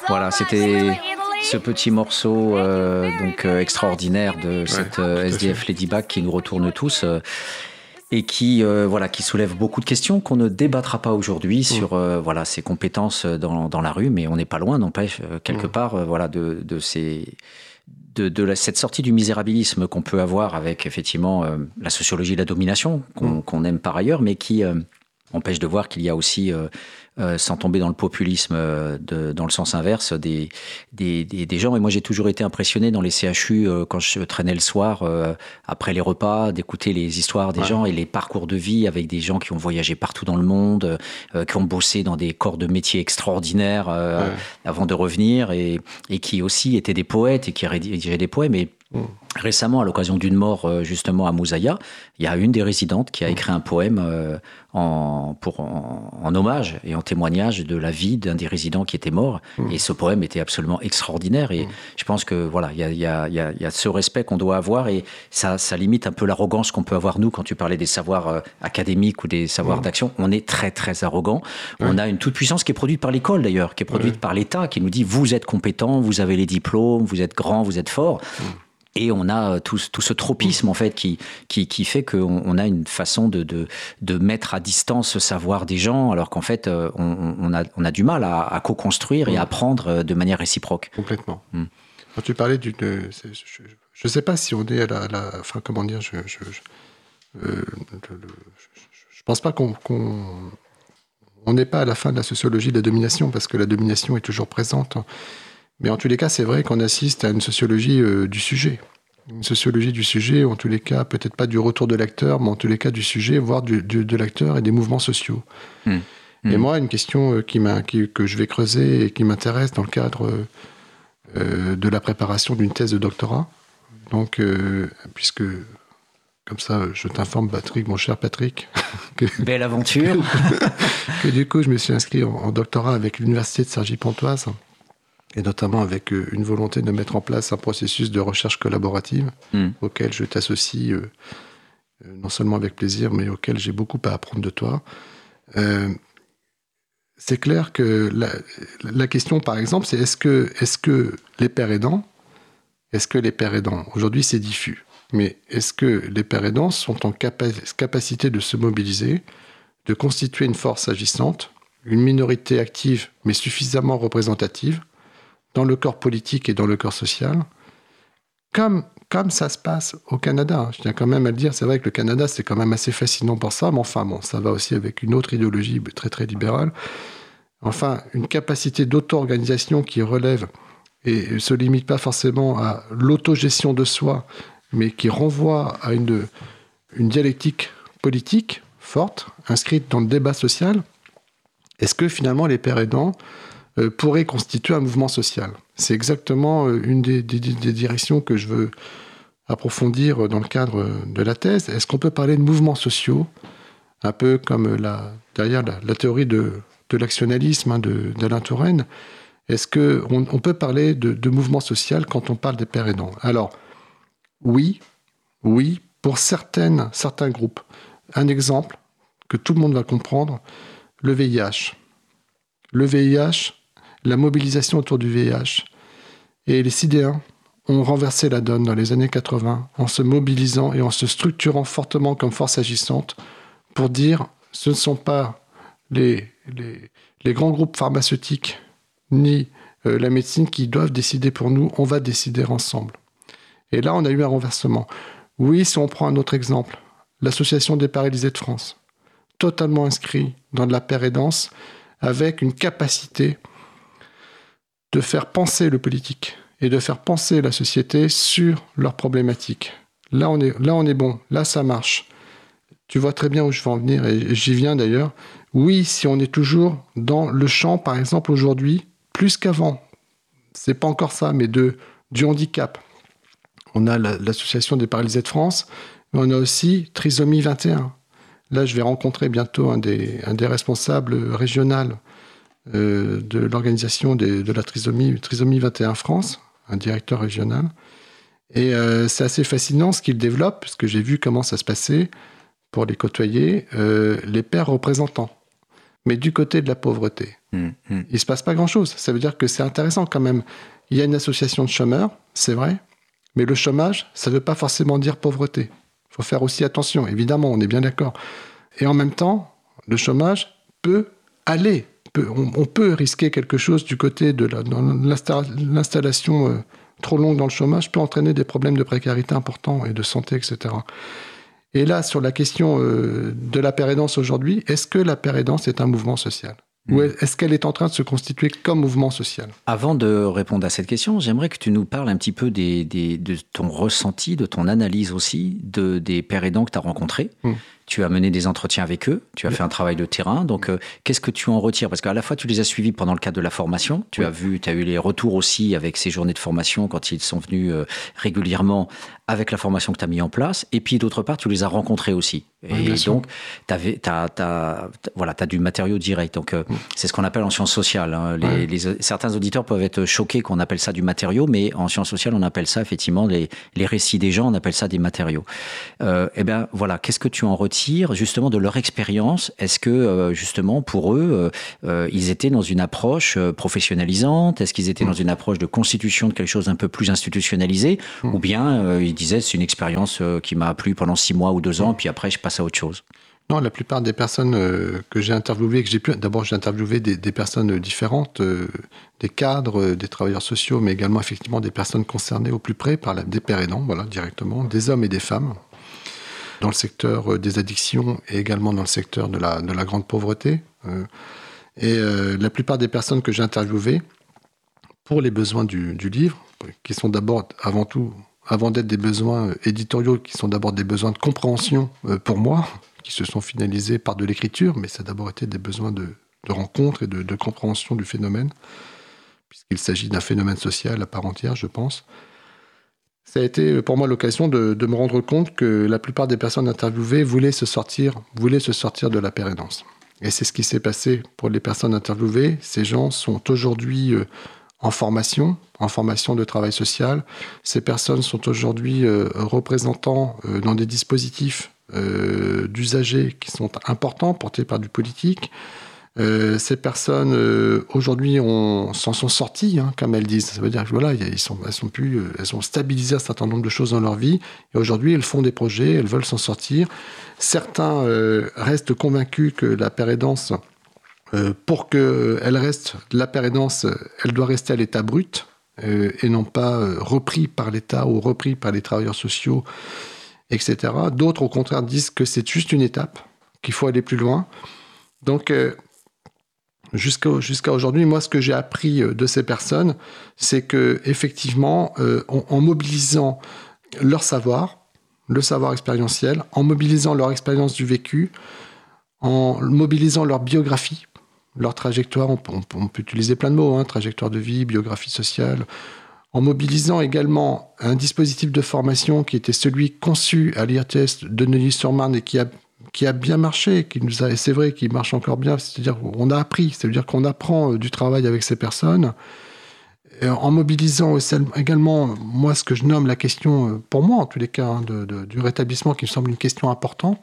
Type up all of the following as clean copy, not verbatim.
Voilà, c'était ce petit morceau extraordinaire de cette SDF Ladybug qui nous retourne tous et qui soulève beaucoup de questions qu'on ne débattra pas aujourd'hui sur ses compétences dans la rue, mais on n'est pas loin, n'empêche, quelque part, cette sortie du misérabilisme qu'on peut avoir avec effectivement la sociologie de la domination, qu'on aime par ailleurs, mais qui empêche de voir qu'il y a aussi, sans tomber dans le populisme dans le sens inverse, des gens. Et moi, j'ai toujours été impressionné dans les CHU quand je traînais le soir, après les repas, d'écouter les histoires des gens et les parcours de vie avec des gens qui ont voyagé partout dans le monde, qui ont bossé dans des corps de métiers extraordinaires avant de revenir et qui aussi étaient des poètes et qui rédigeaient des poèmes. Et récemment, à l'occasion d'une mort justement à Moussaïa, il y a une des résidentes qui a écrit un poème en hommage et en témoignage de la vie d'un des résidents qui était mort. Et ce poème était absolument extraordinaire. Et je pense que voilà, il y a ce respect qu'on doit avoir et ça limite un peu l'arrogance qu'on peut avoir nous quand tu parlais des savoirs académiques ou des savoirs d'action. On est très très arrogant. On a une toute puissance qui est produite par l'école d'ailleurs, qui est produite par l'État, qui nous dit vous êtes compétent, vous avez les diplômes, vous êtes grand, vous êtes fort. Et on a tout ce tropisme en fait qui fait qu'on a une façon de mettre à distance ce savoir des gens, alors qu'en fait on a du mal à co-construire et à apprendre de manière réciproque. Complètement. Quand tu parlais je ne sais pas si on est à la enfin comment dire, je pense pas qu'on n'est pas à la fin de la sociologie de la domination, parce que la domination est toujours présente. Mais en tous les cas, c'est vrai qu'on assiste à une sociologie du sujet. Une sociologie du sujet, en tous les cas, peut-être pas du retour de l'acteur, mais en tous les cas du sujet, voire de l'acteur et des mouvements sociaux. Et moi, une question que je vais creuser et qui m'intéresse dans le cadre de la préparation d'une thèse de doctorat, donc, puisque, comme ça, je t'informe, Patrick, mon cher Patrick. Belle aventure. Que du coup, je me suis inscrit en doctorat avec l'université de Cergy-Pontoise, et notamment avec une volonté de mettre en place un processus de recherche collaborative auquel je t'associe non seulement avec plaisir, mais auquel j'ai beaucoup à apprendre de toi. C'est clair que la question, par exemple, c'est est-ce que les pères aidants, aujourd'hui c'est diffus, mais est-ce que les pères aidants sont en capacité de se mobiliser, de constituer une force agissante, une minorité active mais suffisamment représentative, dans le corps politique et dans le corps social, comme ça se passe au Canada. Je tiens quand même à le dire, c'est vrai que le Canada, c'est quand même assez fascinant pour ça, mais enfin, bon, ça va aussi avec une autre idéologie très, très libérale. Enfin, une capacité d'auto-organisation qui relève et ne se limite pas forcément à l'autogestion de soi, mais qui renvoie à une dialectique politique forte, inscrite dans le débat social. Est-ce que finalement les pères aidants pourrait constituer un mouvement social? C'est exactement une des directions que je veux approfondir dans le cadre de la thèse. Est-ce qu'on peut parler de mouvements sociaux, un peu comme derrière la théorie de l'actionnalisme d'Alain Touraine? Est-ce qu'on peut parler de mouvement social quand on parle des pères aidants? Alors, oui, pour certains groupes. Un exemple que tout le monde va comprendre, le VIH. Le VIH, la mobilisation autour du VIH. Et les sidéens ont renversé la donne dans les années 80 en se mobilisant et en se structurant fortement comme force agissante pour dire ce ne sont pas les grands groupes pharmaceutiques ni la médecine qui doivent décider pour nous, on va décider ensemble. Et là, on a eu un renversement. Oui, si on prend un autre exemple, l'Association des paralysés de France, totalement inscrit dans de la pérédance, avec une capacité de faire penser le politique et de faire penser la société sur leurs problématiques. Là, on est bon. Là, ça marche. Tu vois très bien où je veux en venir, et j'y viens d'ailleurs. Oui, si on est toujours dans le champ, par exemple, aujourd'hui, plus qu'avant, c'est pas encore ça, mais du handicap. On a l'Association des paralysés de France, mais on a aussi Trisomie 21. Là, je vais rencontrer bientôt un des responsables régionaux de l'organisation de la Trisomie 21 France, un directeur régional. Et c'est assez fascinant ce qu'il développe, parce que j'ai vu comment ça se passait pour les côtoyer, les pères représentants, mais du côté de la pauvreté. Il ne se passe pas grand-chose. Ça veut dire que c'est intéressant quand même. Il y a une association de chômeurs, c'est vrai, mais le chômage, ça ne veut pas forcément dire pauvreté. Il faut faire aussi attention, évidemment, on est bien d'accord. Et en même temps, le chômage peut aller. On peut risquer quelque chose du côté de l'installation trop longue dans le chômage peut entraîner des problèmes de précarité importants et de santé, etc. Et là, sur la question de la pérédance aujourd'hui, est-ce que la pérédance est un mouvement social ? Ou est-ce qu'elle est en train de se constituer comme mouvement social ? Avant de répondre à cette question, j'aimerais que tu nous parles un petit peu de ton ressenti, de ton analyse aussi, des pères aidants que tu as rencontrés. Tu as mené des entretiens avec eux, tu as fait un travail de terrain. Donc, qu'est-ce que tu en retires ? Parce qu'à la fois, tu les as suivis pendant le cadre de la formation. Tu as eu les retours aussi avec ces journées de formation quand ils sont venus régulièrement avec la formation que tu as mis en place. Et puis, d'autre part, tu les as rencontrés aussi. Et donc, tu as du matériau direct. Donc, c'est ce qu'on appelle en sciences sociales. Hein. Certains auditeurs peuvent être choqués qu'on appelle ça du matériau, mais en sciences sociales, on appelle ça effectivement les récits des gens, on appelle ça des matériaux. Eh bien, voilà, qu'est-ce que tu en retires justement de leur expérience? Est-ce que justement pour eux, ils étaient dans une approche professionnalisante? Est-ce qu'ils étaient dans une approche de constitution de quelque chose d'un peu plus institutionnalisé? Ou bien ils disaient c'est une expérience qui m'a plu pendant 6 mois ou 2 ans, puis après je passe à autre chose? Non, la plupart des personnes que j'ai interviewées, d'abord j'ai interviewé des personnes différentes, des cadres, des travailleurs sociaux, mais également effectivement des personnes concernées au plus près par des pères aidants, voilà, directement, des hommes et des femmes, dans le secteur des addictions et également dans le secteur de la grande pauvreté. La plupart des personnes que j'ai interviewées, pour les besoins du livre, qui sont d'abord, avant d'être des besoins éditoriaux, qui sont d'abord des besoins de compréhension pour moi, qui se sont finalisés par de l'écriture, mais ça a d'abord été des besoins de rencontre et de compréhension du phénomène, puisqu'il s'agit d'un phénomène social à part entière, je pense. Ça a été pour moi l'occasion de me rendre compte que la plupart des personnes interviewées voulaient se sortir de la pérédance. Et c'est ce qui s'est passé pour les personnes interviewées. Ces gens sont aujourd'hui en formation de travail social. Ces personnes sont aujourd'hui représentants dans des dispositifs d'usagers qui sont importants, portés par du politique. Ces personnes aujourd'hui s'en sont sorties, comme elles disent. Ça veut dire que voilà, elles ont stabilisé un certain nombre de choses dans leur vie. Et aujourd'hui, elles font des projets, elles veulent s'en sortir. Certains restent convaincus que la pérédance, pour qu'elle reste la pérédance, elle doit rester à l'état brut et non pas repris par l'État ou repris par les travailleurs sociaux, etc. D'autres, au contraire, disent que c'est juste une étape, qu'il faut aller plus loin. Donc, jusqu'à aujourd'hui, moi, ce que j'ai appris de ces personnes, c'est qu'effectivement, en mobilisant leur savoir, le savoir expérientiel, en mobilisant leur expérience du vécu, en mobilisant leur biographie, leur trajectoire, on peut utiliser plein de mots, trajectoire de vie, biographie sociale, en mobilisant également un dispositif de formation qui était celui conçu à l'IRTS de Neuilly-sur-Marne et qui a bien marché, et c'est vrai qu'il marche encore bien, c'est-à-dire qu'on a appris, c'est-à-dire qu'on apprend du travail avec ces personnes, en mobilisant également, moi, ce que je nomme la question, pour moi en tous les cas, du rétablissement, qui me semble une question importante,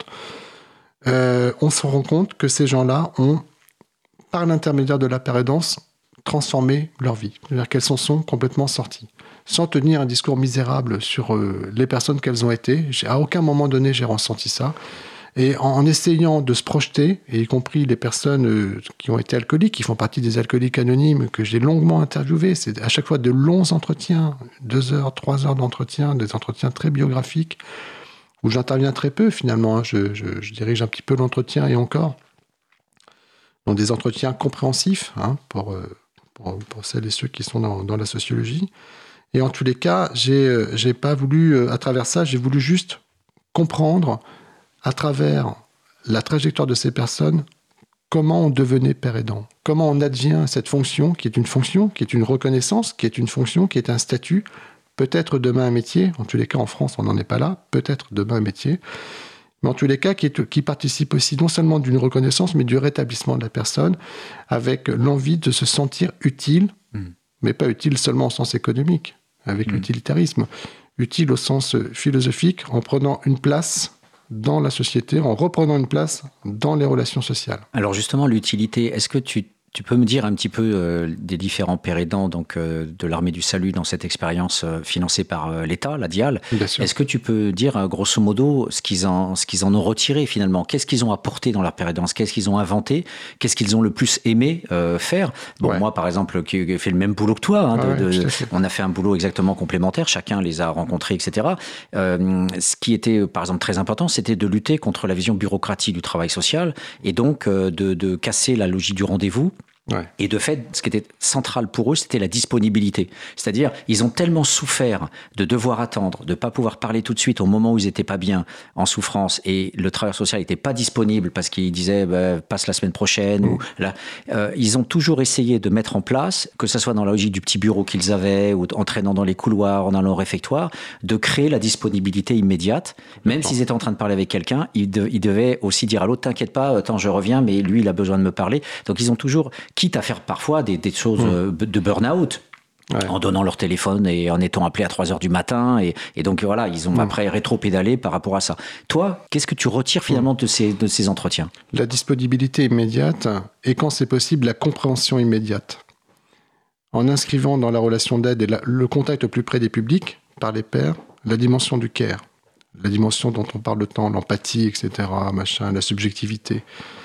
on se rend compte que ces gens-là ont, par l'intermédiaire de la pérédance, transformé leur vie. C'est-à-dire qu'elles s'en sont complètement sorties. Sans tenir un discours misérable sur les personnes qu'elles ont été. À aucun moment donné, j'ai ressenti ça. Et en essayant de se projeter, et y compris les personnes qui ont été alcooliques, qui font partie des alcooliques anonymes, que j'ai longuement interviewées, c'est à chaque fois de longs entretiens, 2 heures, 3 heures d'entretien, des entretiens très biographiques, où j'interviens très peu finalement. Je dirige un petit peu l'entretien et encore. Donc des entretiens compréhensifs pour celles et ceux qui sont dans la sociologie. Et en tous les cas, j'ai pas voulu, à travers ça, j'ai voulu juste comprendre, à travers la trajectoire de ces personnes, comment on devenait père aidant, comment on advient à cette fonction, qui est une reconnaissance, qui est une fonction, qui est un statut, peut-être demain un métier, en tous les cas en France on n'en est pas là, peut-être demain un métier, mais en tous les cas qui participe aussi non seulement d'une reconnaissance, mais du rétablissement de la personne, avec l'envie de se sentir utile, mais pas utile seulement au sens économique, avec l'utilitarisme, utile au sens philosophique, en prenant une place dans la société, en reprenant une place dans les relations sociales. Alors justement, l'utilité, est-ce que tu Tu peux me dire un petit peu des différents pères aidants donc, de l'Armée du Salut dans cette expérience financée par l'État, la DIAL. Bien sûr. Est-ce que tu peux dire, grosso modo, ce qu'ils en ont retiré finalement? Qu'est-ce qu'ils ont apporté dans leur père aidance? Qu'est-ce qu'ils ont inventé? Qu'est-ce qu'ils ont le plus aimé faire? Bon, moi, par exemple, qui ai fait le même boulot que toi, on a fait un boulot exactement complémentaire, chacun les a rencontrés, etc. Ce qui était, par exemple, très important, c'était de lutter contre la vision bureaucratique du travail social et donc de casser la logique du rendez-vous. Ouais. Et de fait, ce qui était central pour eux, c'était la disponibilité. C'est-à-dire, ils ont tellement souffert de devoir attendre, de ne pas pouvoir parler tout de suite au moment où ils n'étaient pas bien, en souffrance, et le travailleur social n'était pas disponible parce qu'il disait passe la semaine prochaine. Ou là, ils ont toujours essayé de mettre en place, que ce soit dans la logique du petit bureau qu'ils avaient, ou en traînant dans les couloirs, en allant au réfectoire, de créer la disponibilité immédiate. Même s'ils étaient en train de parler avec quelqu'un, ils devaient aussi dire à l'autre, t'inquiète pas, attends, je reviens, mais lui, il a besoin de me parler. Donc, ils ont toujours, quitte à faire parfois des choses de burn-out, en donnant leur téléphone et en étant appelés à 3h du matin. Et donc voilà, ils ont après rétro-pédalé par rapport à ça. Toi, qu'est-ce que tu retires finalement de ces entretiens? La disponibilité immédiate et quand c'est possible, la compréhension immédiate. En inscrivant dans la relation d'aide et le contact au plus près des publics, par les pairs, la dimension du care, la dimension dont on parle de temps, l'empathie, etc., la subjectivité.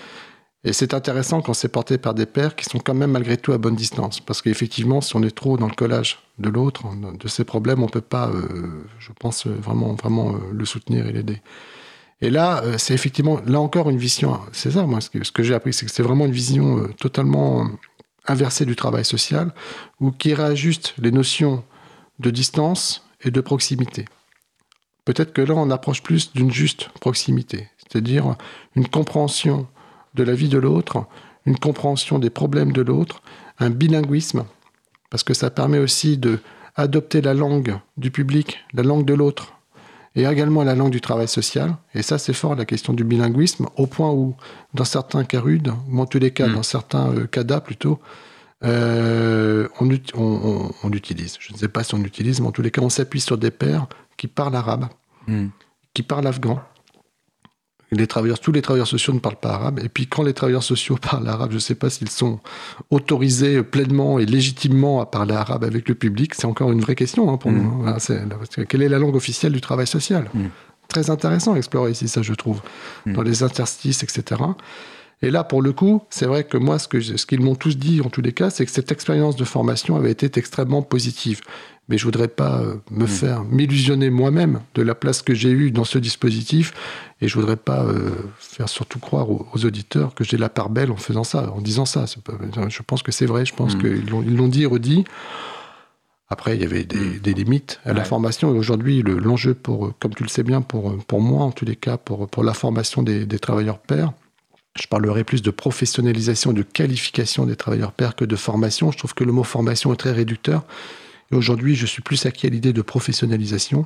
Et c'est intéressant quand c'est porté par des pairs qui sont quand même malgré tout à bonne distance. Parce qu'effectivement, si on est trop dans le collage de l'autre, de ses problèmes, on ne peut pas, je pense, vraiment le soutenir et l'aider. Et là, c'est effectivement, là encore, une vision. C'est ça, moi, ce que j'ai appris, c'est que c'est vraiment une vision totalement inversée du travail social, ou qui réajuste les notions de distance et de proximité. Peut-être que là, on approche plus d'une juste proximité, c'est-à-dire une compréhension de la vie de l'autre, une compréhension des problèmes de l'autre, un bilinguisme, parce que ça permet aussi d'adopter la langue du public, la langue de l'autre, et également la langue du travail social. Et ça, c'est fort, la question du bilinguisme, au point où, dans certains cas rudes, ou en tous les cas, dans certains CADA plutôt, on utilise, je ne sais pas si on utilise, mais en tous les cas, on s'appuie sur des pairs qui parlent arabe, qui parlent afghan. Tous les travailleurs sociaux ne parlent pas arabe. Et puis, quand les travailleurs sociaux parlent arabe, je ne sais pas s'ils sont autorisés pleinement et légitimement à parler arabe avec le public. C'est encore une vraie question pour nous. Quelle est la langue officielle du travail social ? Très intéressant à explorer ici, ça, je trouve, dans les interstices, etc. Et là, pour le coup, c'est vrai que moi, ce qu'ils m'ont tous dit, en tous les cas, c'est que cette expérience de formation avait été extrêmement positive. Mais je ne voudrais pas m'illusionner moi-même de la place que j'ai eue dans ce dispositif. Et je ne voudrais pas faire surtout croire aux auditeurs que j'ai la part belle en faisant ça, en disant ça. Je pense que c'est vrai, je pense qu'ils l'ont dit et redit. Après, il y avait des limites à la formation. Et aujourd'hui, l'enjeu, comme tu le sais bien, pour moi, en tous les cas, pour la formation des travailleurs pairs, je parlerai plus de professionnalisation, de qualification des travailleurs pairs que de formation. Je trouve que le mot formation est très réducteur. Et aujourd'hui, je suis plus acquis à l'idée de professionnalisation.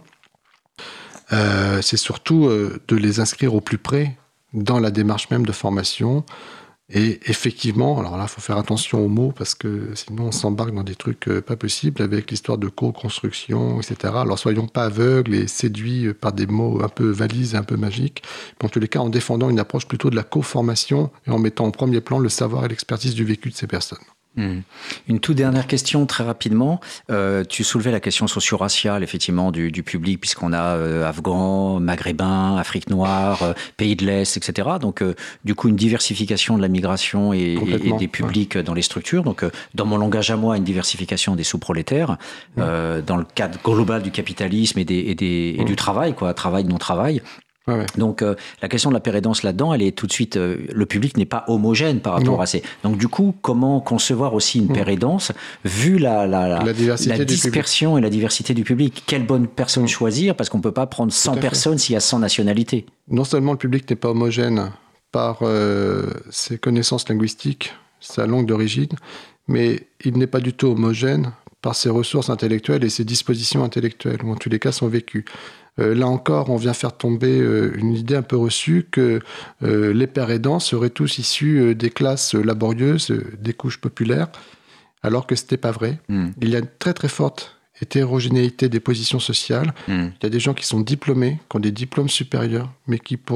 C'est surtout de les inscrire au plus près dans la démarche même de formation. Et effectivement, alors là, il faut faire attention aux mots parce que sinon on s'embarque dans des trucs pas possibles avec l'histoire de co-construction, etc. Alors soyons pas aveugles et séduits par des mots un peu valises et un peu magiques. Mais en tous les cas, en défendant une approche plutôt de la co-formation et en mettant en premier plan le savoir et l'expertise du vécu de ces personnes. Une toute dernière question, très rapidement. Tu soulevais la question socio-raciale, effectivement, du public, puisqu'on a Afghans, Maghrébins, Afrique noire, pays de l'Est, etc. Donc, du coup, une diversification de la migration et des publics dans les structures. Donc, dans mon langage à moi, une diversification des sous-prolétaires, dans le cadre global du capitalisme et du travail, travail, non-travail. Ouais. Donc, la question de la pérédance là-dedans, elle est tout de suite... le public n'est pas homogène par rapport à ces... Donc, du coup, comment concevoir aussi une pérédance vu la dispersion et la diversité du public? Quelle bonne personne choisir? Parce qu'on ne peut pas prendre 100 personnes s'il y a 100 nationalités. Non seulement le public n'est pas homogène par ses connaissances linguistiques, sa langue d'origine, mais il n'est pas du tout homogène par ses ressources intellectuelles et ses dispositions intellectuelles, ou en tous les cas son vécu. Là encore, on vient faire tomber une idée un peu reçue que les pères aidants seraient tous issus des classes laborieuses, des couches populaires, alors que ce n'était pas vrai. Il y a une très très forte hétérogénéité des positions sociales. Il y a des gens qui sont diplômés, qui ont des diplômes supérieurs, mais qui, pour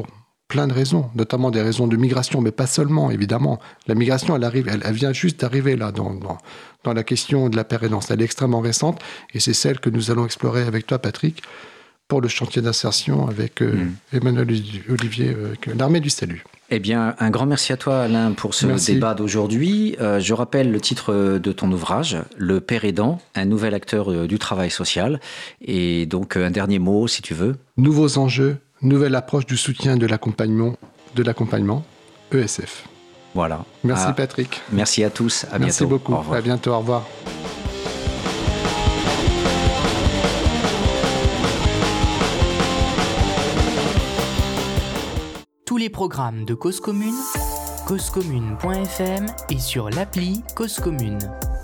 plein de raisons, notamment des raisons de migration, mais pas seulement, évidemment. La migration, elle vient juste d'arriver là, dans la question de la paire aidance. Elle est extrêmement récente, et c'est celle que nous allons explorer avec toi, Patrick, pour le chantier d'insertion avec Emmanuel Olivier, l'Armée du Salut. Eh bien, un grand merci à toi, Alain, pour ce débat d'aujourd'hui. Je rappelle le titre de ton ouvrage, Le père aidant, un nouvel acteur du travail social. Et donc, un dernier mot, si tu veux. Nouveaux enjeux, nouvelle approche du soutien de l'accompagnement, ESF. Voilà. Merci, Patrick. Merci à tous. À bientôt. Merci beaucoup. À bientôt. Au revoir. Tous les programmes de Cause Commune, causecommune.fm et sur l'appli Cause Commune.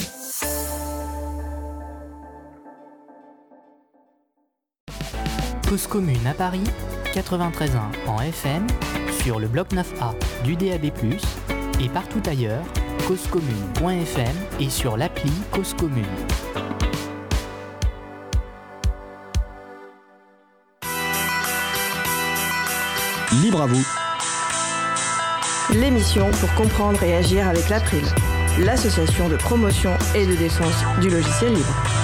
Cause Commune à Paris, 93.1 en FM, sur le bloc 9A du DAB+, et partout ailleurs, causecommune.fm et sur l'appli Cause Commune. Libre à vous. L'émission pour comprendre et agir avec l'April, l'association de promotion et de défense du logiciel libre.